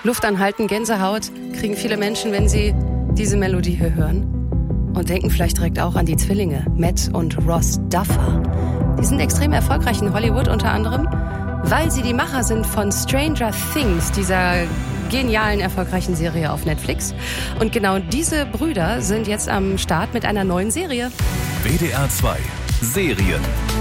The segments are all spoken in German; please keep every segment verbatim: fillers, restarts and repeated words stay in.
Luft anhalten, Gänsehaut kriegen viele Menschen, wenn sie diese Melodie hier hören. Und denken vielleicht direkt auch an die Zwillinge, Matt und Ross Duffer. Die sind extrem erfolgreich in Hollywood unter anderem, weil sie die Macher sind von Stranger Things, dieser genialen, erfolgreichen Serie auf Netflix. Und genau diese Brüder sind jetzt am Start mit einer neuen Serie. W D R zwei Serien.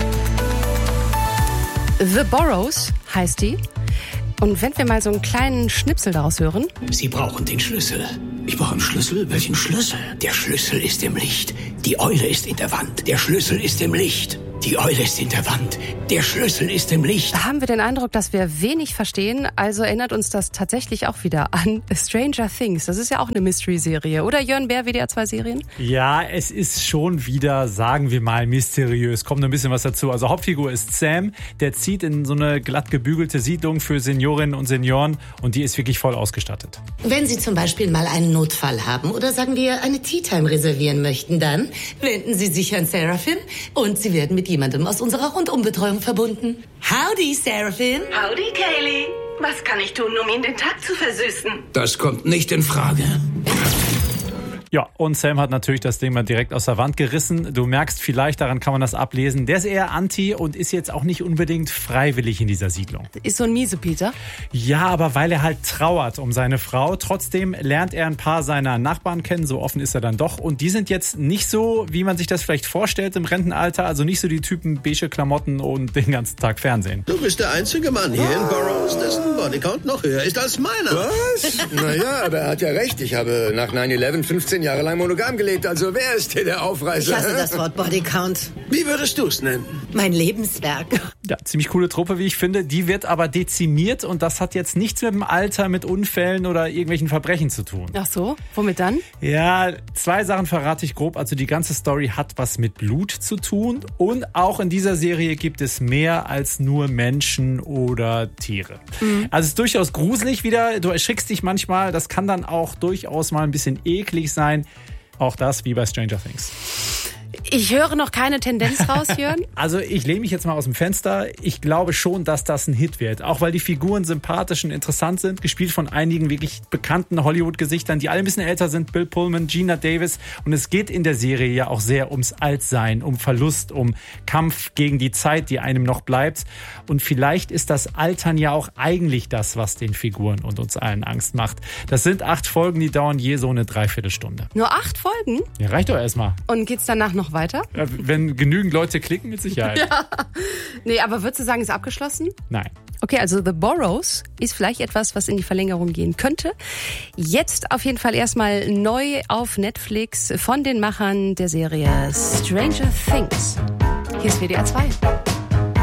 The Burrows heißt die. Und wenn wir mal so einen kleinen Schnipsel daraus hören. Sie brauchen den Schlüssel. Ich brauche einen Schlüssel? Welchen Schlüssel? Der Schlüssel ist im Licht. Die Eule ist in der Wand. Der Schlüssel ist im Licht. Die Eule ist in der Wand. Der Schlüssel ist im Licht. Da haben wir den Eindruck, dass wir wenig verstehen. Also erinnert uns das tatsächlich auch wieder an Stranger Things. Das ist ja auch eine Mystery-Serie. Oder Jörn Bär, W D R zwei Serien? Ja, es ist schon wieder, sagen wir mal, mysteriös. Kommt noch ein bisschen was dazu. Also Hauptfigur ist Sam. Der zieht in so eine glatt gebügelte Siedlung für Seniorinnen und Senioren. Und die ist wirklich voll ausgestattet. Wenn Sie zum Beispiel mal einen Notfall haben oder sagen wir eine Tea-Time reservieren möchten, dann wenden Sie sich an Seraphim und Sie werden mit jemandem aus unserer Rundumbetreuung verbunden. Howdy, Seraphim. Howdy, Kaylee. Was kann ich tun, um Ihnen den Tag zu versüßen? Das kommt nicht in Frage. Ja, und Sam hat natürlich das Ding mal direkt aus der Wand gerissen. Du merkst vielleicht, daran kann man das ablesen. Der ist eher anti und ist jetzt auch nicht unbedingt freiwillig in dieser Siedlung. Ist so ein Miesepeter? Ja, aber weil er halt trauert um seine Frau. Trotzdem lernt er ein paar seiner Nachbarn kennen, so offen ist er dann doch. Und die sind jetzt nicht so, wie man sich das vielleicht vorstellt im Rentenalter. Also nicht so die Typen beige Klamotten und den ganzen Tag Fernsehen. Du bist der einzige Mann hier in Burroughs, dessen Bodycount noch höher ist als meiner. Was? Naja, aber er hat ja recht. Ich habe nach neun elf fünfzehn Jahre lang monogam gelebt, also wer ist hier der Aufreißer? Ich hasse das Wort Bodycount. Wie würdest du es nennen? Mein Lebenswerk. Ja, ziemlich coole Truppe, wie ich finde. Die wird aber dezimiert und das hat jetzt nichts mit dem Alter, mit Unfällen oder irgendwelchen Verbrechen zu tun. Ach so, womit dann? Ja, zwei Sachen verrate ich grob. Also die ganze Story hat was mit Blut zu tun und auch in dieser Serie gibt es mehr als nur Menschen oder Tiere. Mhm. Also es ist durchaus gruselig wieder. Du erschrickst dich manchmal. Das kann dann auch durchaus mal ein bisschen eklig sein. Auch das wie bei Stranger Things. Ich höre noch keine Tendenz raus, Jörn. Also ich lehne mich jetzt mal aus dem Fenster. Ich glaube schon, dass das ein Hit wird. Auch weil die Figuren sympathisch und interessant sind. Gespielt von einigen wirklich bekannten Hollywood-Gesichtern, die alle ein bisschen älter sind. Bill Pullman, Gina Davis. Und es geht in der Serie ja auch sehr ums Altsein, um Verlust, um Kampf gegen die Zeit, die einem noch bleibt. Und vielleicht ist das Altern ja auch eigentlich das, was den Figuren und uns allen Angst macht. Das sind acht Folgen, die dauern je so eine Dreiviertelstunde. Nur acht Folgen? Ja, reicht doch erstmal. Und geht's danach noch weiter? Ja, wenn genügend Leute klicken, mit Sicherheit. Ja. Nee, aber würdest du sagen, ist abgeschlossen? Nein. Okay, also The Burrows ist vielleicht etwas, was in die Verlängerung gehen könnte. Jetzt auf jeden Fall erstmal neu auf Netflix von den Machern der Serie Stranger Things. Hier ist W D R zwei.